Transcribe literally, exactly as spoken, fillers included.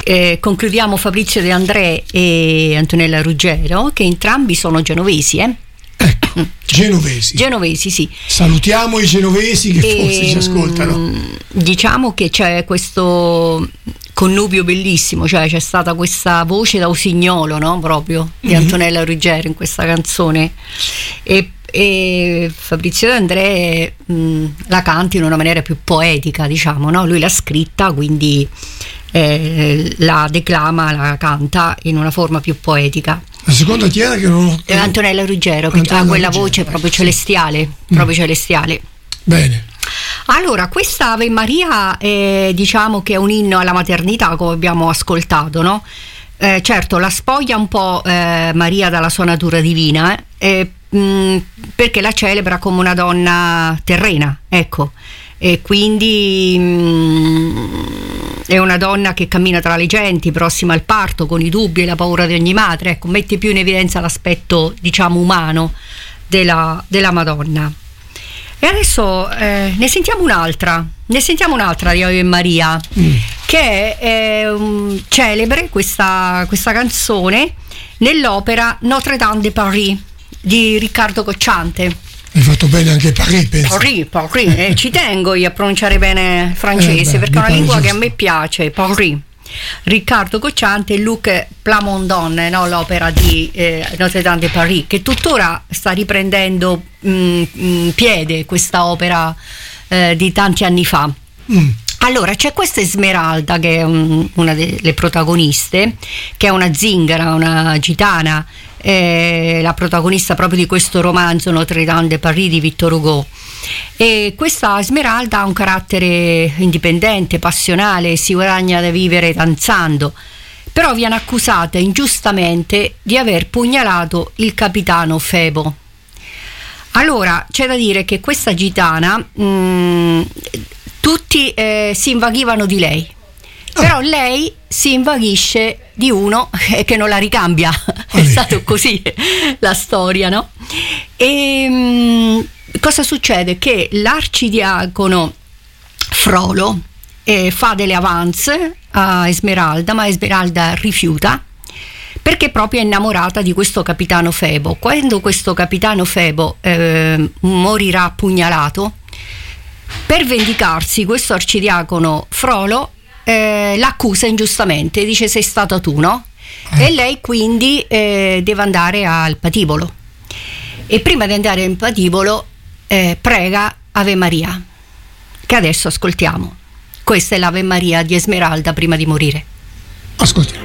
eh, concludiamo Fabrizio De André e Antonella Ruggero, che entrambi sono genovesi, eh? Ecco, genovesi. Genovesi, sì. Salutiamo i genovesi che e, forse ci ascoltano. Diciamo che c'è questo connubio bellissimo, cioè c'è stata questa voce da usignolo, no? Proprio di Antonella Ruggero in questa canzone, e, e Fabrizio De André mh, la canta in una maniera più poetica, diciamo, no? Lui l'ha scritta, quindi eh, la declama, la canta in una forma più poetica. La seconda chi era che non ho... eh, Antonella Ruggero, che ha quella Ruggero, voce proprio celestiale, mm. proprio celestiale. Bene. Allora, questa Ave Maria eh, diciamo che è un inno alla maternità, come abbiamo ascoltato, no? Eh, certo, la spoglia un po' eh, Maria dalla sua natura divina, eh, mh, perché la celebra come una donna terrena, ecco, e quindi mh, è una donna che cammina tra le genti, prossima al parto, con i dubbi e la paura di ogni madre, ecco, mette più in evidenza l'aspetto, diciamo, umano della, della Madonna. E adesso eh, ne sentiamo un'altra, ne sentiamo un'altra di Ave Maria, mm. che è um, celebre questa, questa canzone nell'opera Notre Dame de Paris di Riccardo Cocciante. Hai fatto bene anche Paris, penso. Paris, Paris, eh, ci tengo io a pronunciare bene il francese, eh beh, perché è una lingua giusto. Che a me piace, Paris. Riccardo Cocciante e Luc Plamondon, no? L'opera di eh, Notre Dame de Paris, che tuttora sta riprendendo mh, mh, piede questa opera eh, di tanti anni fa. Mm. Allora c'è questa Esmeralda, che è un, una delle protagoniste, che è una zingara, una gitana, eh, la protagonista proprio di questo romanzo Notre Dame de Paris di Victor Hugo. E questa Esmeralda ha un carattere indipendente, passionale, si guadagna da vivere danzando, però viene accusata ingiustamente di aver pugnalato il capitano Febo. Allora c'è da dire che questa gitana mh, tutti eh, si invaghivano di lei, però lei si invaghisce di uno che non la ricambia. È stato così la storia, no? E mh, cosa succede? Che l'arcidiacono Frollo eh, fa delle avance a Esmeralda, ma Esmeralda rifiuta, perché proprio è innamorata di questo capitano Febo. Quando questo capitano Febo eh, morirà pugnalato, per vendicarsi questo arcidiacono Frollo eh, l'accusa ingiustamente, dice sei stata tu, no? Eh. E lei quindi eh, deve andare al patibolo, e prima di andare al patibolo eh, prega Ave Maria, che adesso ascoltiamo. Questa è l'Ave Maria di Esmeralda prima di morire. Ascoltiamo.